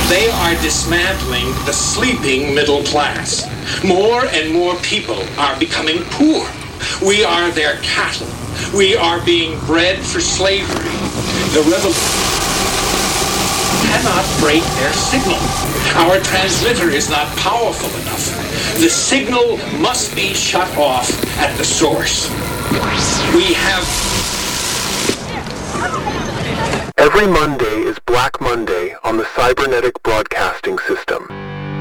They are dismantling the sleeping middle class. More and more people are becoming poor. We are their cattle. We are being bred for slavery. The revolution cannot break their signal. Our transmitter is not powerful enough. The signal must be shut off at the source. We have... Every Monday is Black Monday on the Cybernetic Broadcasting System.